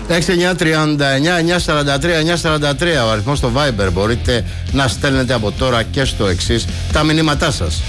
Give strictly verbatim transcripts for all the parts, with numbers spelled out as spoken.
έξι εννιά τριάντα εννιά εννιακόσια σαράντα τρία εννιακόσια σαράντα τρία ο αριθμός στο Viber. Μπορείτε να στέλνετε από τώρα και στο εξής τα μηνύματά σας.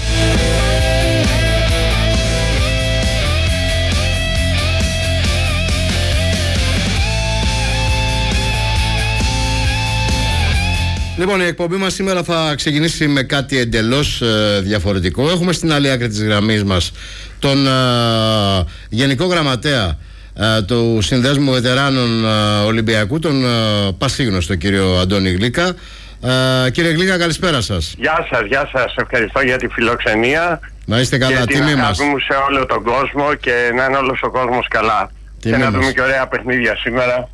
Λοιπόν, η εκπομπή μας σήμερα θα ξεκινήσει με κάτι εντελώς ε, διαφορετικό. Έχουμε στην άλλη άκρη της γραμμής μας τον ε, Γενικό Γραμματέα ε, του Συνδέσμου Βετεράνων ε, Ολυμπιακού, τον ε, πασίγνωστο κύριο Αντώνη Γλίκα. Ε, κύριε Γλίκα, καλησπέρα σας. Γεια σας, γεια σας. Ευχαριστώ για τη φιλοξενία. Να είστε καλά, και τιμή την μας. αγάπη μου σε όλο τον κόσμο και να είναι όλος ο κόσμος καλά. Τιμή και να μας. δούμε και ωραία παιχνίδια σήμερα.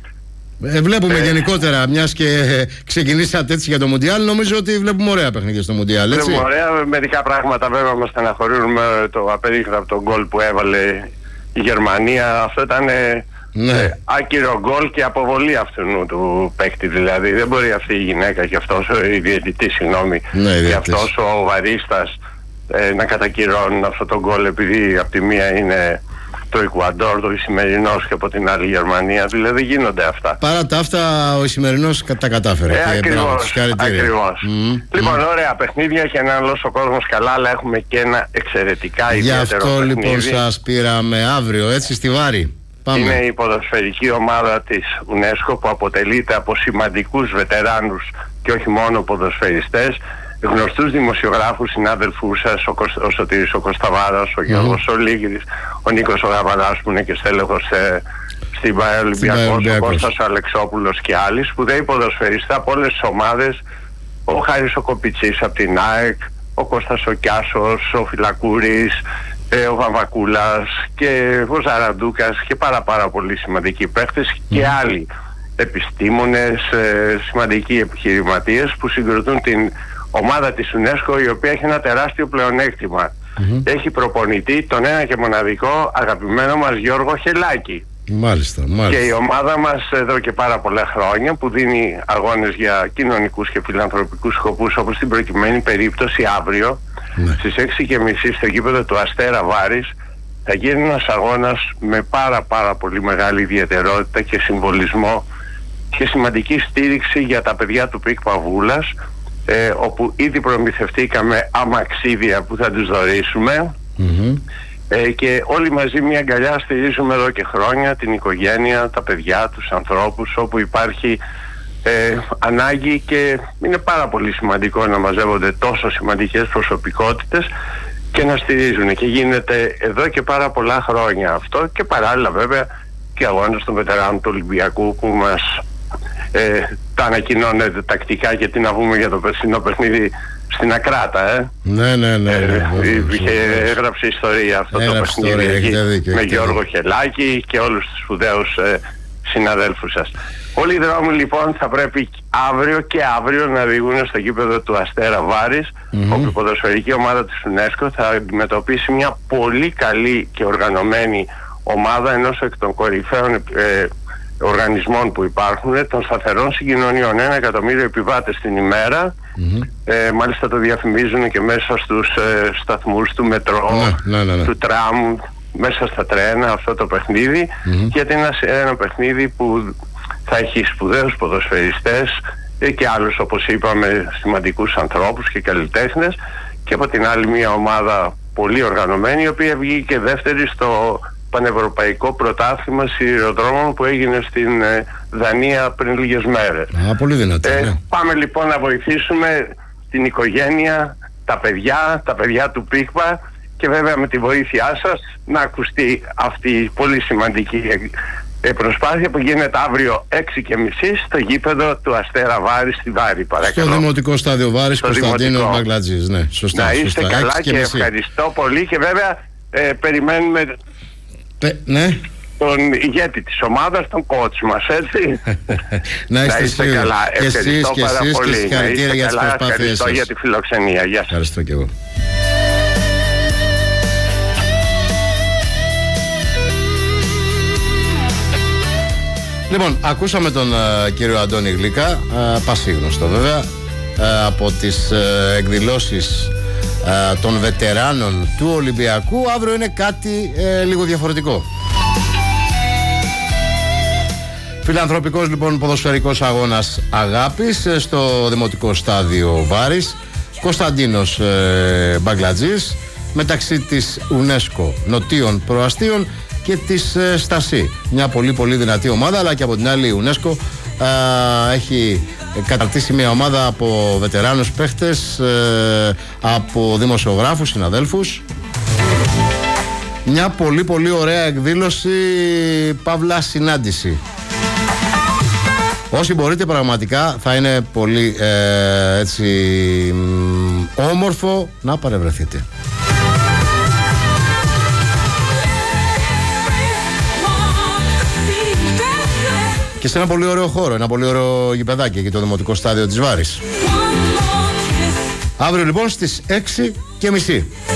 Ε, βλέπουμε Ε, γενικότερα, μιας και ε, ξεκινήσατε έτσι για το Μουντιάλ, νομίζω ότι βλέπουμε ωραία παιχνίδια στο Μουντιάλ, έτσι. Βλέπουμε ωραία. Μερικά πράγματα βέβαια μας στεναχωρούν με το απερίφθαρτο γκολ που έβαλε η Γερμανία. Αυτό ήταν ε, Ναι. ε, άκυρο γκολ και αποβολή αυτού του παίκτη. Δηλαδή δεν μπορεί αυτή η γυναίκα και αυτός ο η διαιτητής, συγγνώμη, Ναι, και διαιτητής. αυτός ο βαρίστας ε, να κατακυρώνουν αυτό το γκολ, επειδή από τη μία είναι το Εκουαντόρ, το Ισημερινός, και από την άλλη Γερμανία. Δηλαδή γίνονται αυτά. Παρά τα αυτά, ο Ισημερινός τα κατάφερε. Ε, και μπράβο, ακριβώς, συγχαρητήρια. ακριβώς. Μμμ, Λοιπόν, μμμ. ωραία παιχνίδια και να είναι όλος ο κόσμος καλά, αλλά έχουμε και ένα εξαιρετικά Γι' ιδιαίτερο αυτό παιχνίδι. λοιπόν σας πήραμε αύριο, έτσι, στη Βάρη. Πάμε. Είναι η ποδοσφαιρική ομάδα της UNESCO που αποτελείται από σημαντικούς βετεράνους και όχι μόνο ποδοσφαιριστές, γνωστούς δημοσιογράφους, συνάδελφούς σας, ο, Κωσ, ο Σωτήρης ο Κωνσταβάρας, ο Γιώργος ο Λίγηρης, ο Νίκος ο Γαβαλάς που είναι και στέλεχος ε, στην ΠΑΕ Ολυμπιακός, ο Ολυμπιακός. Κώστας ο Αλεξόπουλος και άλλοι σπουδαίοι ποδοσφαιριστές από όλες τις ομάδες, ο Χάρης ο Κοπιτσής από την ΑΕΚ, ο Κώστας ο Κιάσος, ο Φυλακούρης, ε, ο Βαμβακούλας και ο Ζαραντούκας και πάρα πάρα πολύ σημαντικοί παίχτες και άλλοι επιστήμονες, ε, σημαντικοί επιχειρηματίες που συγκροτούν την ομάδα της UNESCO, η οποία έχει ένα τεράστιο πλεονέκτημα. Μμμ. Έχει προπονητή τον ένα και μοναδικό αγαπημένο μας Γιώργο Χελάκη. Μάλιστα, Και μάλιστα. η ομάδα μας εδώ και πάρα πολλά χρόνια, που δίνει αγώνες για κοινωνικούς και φιλανθρωπικούς σκοπούς, όπως στην προκειμένη περίπτωση αύριο, Ναι. στις έξι και μισή στο γήπεδο του Αστέρα Βάρης, θα γίνει ένας αγώνας με πάρα πάρα πολύ μεγάλη ιδιαιτερότητα και συμβολισμό και σημαντική στήριξη για τα παιδιά του ΠΙΚ Παβούλας, ε, όπου ήδη προμηθευτήκαμε αμαξίδια που θα τους δωρήσουμε. Μμμ. Ε, και όλοι μαζί μια αγκαλιά στηρίζουμε εδώ και χρόνια την οικογένεια, τα παιδιά, τους ανθρώπους, όπου υπάρχει ε, ανάγκη, και είναι πάρα πολύ σημαντικό να μαζεύονται τόσο σημαντικές προσωπικότητες και να στηρίζουν, και γίνεται εδώ και πάρα πολλά χρόνια αυτό, και παράλληλα βέβαια και αγώνες των βετεράνων του Ολυμπιακού που μας ε, τα ανακοινώνεται τακτικά, και τι να πούμε για το περσινό παιχνίδι στην Ακράτα, ε. Ναι, ναι, ναι. Ε, ναι, βέβαια, είχε, βέβαια. έγραψε ιστορία αυτό Έγραψε το παιχνίδι ιστορία, εκεί, έχετε δίκιο, με έχετε Γιώργο δίκιο. Χελάκη και όλους τους σπουδαίους ε, συναδέλφους σας. Όλοι οι δρόμοι λοιπόν θα πρέπει αύριο και αύριο να οδηγούν στο γήπεδο του Αστέρα Βάρης, Μμμ. όπου η ποδοσφαιρική ομάδα της UNESCO θα αντιμετωπίσει μια πολύ καλή και οργανωμένη ομάδα ενός εκ των κορυφαίων ε, οργανισμών που υπάρχουν, των σταθερών συγκοινωνιών. Ένα εκατομμύριο επιβάτες την ημέρα. Μμμ. Ε, μάλιστα το διαφημίζουν και μέσα στους ε, σταθμούς του μετρό, Ναι, ναι, ναι, ναι. του τραμ, μέσα στα τρένα, αυτό το παιχνίδι. Μμμ. Γιατί είναι ένα, ένα παιχνίδι που θα έχει σπουδαίους ποδοσφαιριστές ε, και άλλους, όπως είπαμε, σημαντικούς ανθρώπους και καλλιτέχνες, και από την άλλη μια ομάδα πολύ οργανωμένη, η οποία βγήκε δεύτερη στο πανευρωπαϊκό πρωτάθλημα σιδηροδρόμων που έγινε στην ε, Δανία πριν λίγες μέρες. Α, πολύ δυνατή, Ε, ναι. Πάμε λοιπόν να βοηθήσουμε την οικογένεια, τα παιδιά, τα παιδιά του ΠΙΚΠΑ, και βέβαια με τη βοήθειά σας να ακουστεί αυτή η πολύ σημαντική ε, προσπάθεια που γίνεται αύριο έξι και μισή στο γήπεδο του Αστέρα Βάρη στη Βάρη, παρακαλώ. Στο Δημοτικό Στάδιο Βάρης, Στο Κωνσταντίνος Δημοτικό. Μπαγκλατζής, ναι, σωστά. Να είστε σωστά. καλά Έξι και, και μισή. ευχαριστώ πολύ, και βέβαια ε, περιμένουμε Πε- ναι. τον ηγέτη της ομάδας, τον coach μας, έτσι. Να είστε είστε σίγουροι. καλά. Και εσείς Ευχαριστώ και πάρα εσείς και πολύ. Να συγχαρητήρια είστε για τις καλά. προσπάθειές Ευχαριστώ σας. για τη φιλοξενία. Γεια σας. Ευχαριστώ και εγώ. Λοιπόν, ακούσαμε τον uh, κύριο Αντώνη Γλίκα, uh, πασίγνωστο βέβαια, uh, από τις uh, εκδηλώσεις uh, των βετεράνων του Ολυμπιακού. Αύριο είναι κάτι uh, λίγο διαφορετικό. Φιλανθρωπικός λοιπόν ποδοσφαιρικός αγώνας αγάπης στο Δημοτικό Στάδιο Βάρης. Κωνσταντίνος ε, Μπαγκλατζής μεταξύ της UNESCO Νοτίων Προαστίων και της ε, Στασί. Μια πολύ πολύ δυνατή ομάδα, αλλά και από την άλλη η UNESCO ε, έχει καταρτήσει μια ομάδα από βετεράνους παίχτες, ε, από δημοσιογράφους, συναδέλφους. Μια πολύ πολύ ωραία εκδήλωση, παύλα συνάντηση. Όσοι μπορείτε, πραγματικά θα είναι πολύ ε, έτσι όμορφο να παρευρεθείτε. Και σε ένα πολύ ωραίο χώρο, ένα πολύ ωραίο γηπεδάκι και το Δημοτικό Στάδιο της Βάρης. Αύριο λοιπόν στις έξι και μισή.